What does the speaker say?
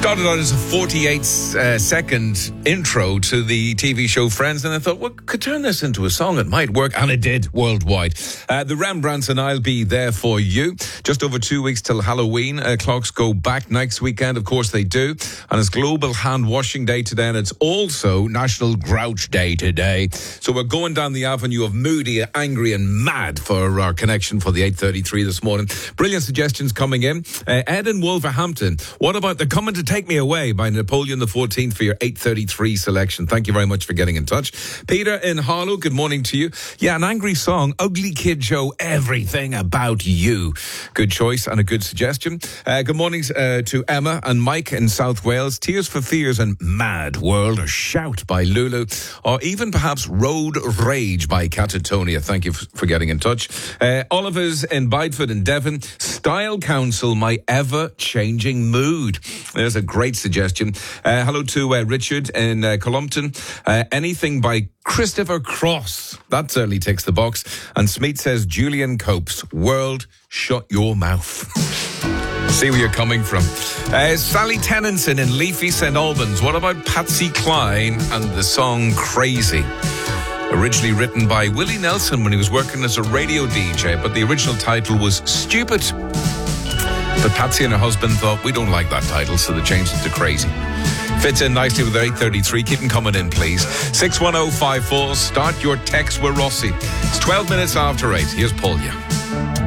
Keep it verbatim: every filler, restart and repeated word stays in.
started out as a forty-eight uh, second intro to the T V show Friends, and I thought, well, could turn this into a song. It might work, and it did worldwide. Uh, the Rembrandts and I'll Be There For You. Just over two weeks till Halloween. Uh, clocks go back next weekend. Of course they do. And it's Global Hand Washing Day today, and it's also National Grouch Day today. So we're going down the avenue of moody, angry, and mad for our connection for the eight thirty-three this morning. Brilliant suggestions coming in. Uh, Ed in Wolverhampton. What about the Coming to Take Me Away by Napoleon the fourteenth for your eight thirty-three selection? Thank you very much for getting in touch. Peter in Harlow, good morning to you. Yeah, an angry song, Ugly Kid Joe, Everything About You. Good choice and a good suggestion. Uh, good morning uh, to Emma and Mike in South Wales. Tears for Fears and Mad World, or Shout by Lulu, or even perhaps Road Rage by Catatonia. Thank you f- for getting in touch. Uh, Oliver's in Bideford and Devon. Style Council, My Ever-Changing Mood. There's a great suggestion. Uh, hello to uh, Richard in uh, Columpton. Uh, anything by Christopher Cross. That certainly ticks the box. And Smeet says Julian Cope's World, Shut Your Mouth. See where you're coming from. Uh, Sally Tennyson in Leafy Saint Albans. What about Patsy Cline and the song Crazy? Originally written by Willie Nelson when he was working as a radio D J, but the original title was Stupid. But Patsy and her husband thought, we don't like that title, so they changed it to Crazy. Fits in nicely with their eight thirty-three. Keep them coming in, please. six one oh five four. Start your text with Rossi. It's twelve minutes after eight. Here's Paul, yeah.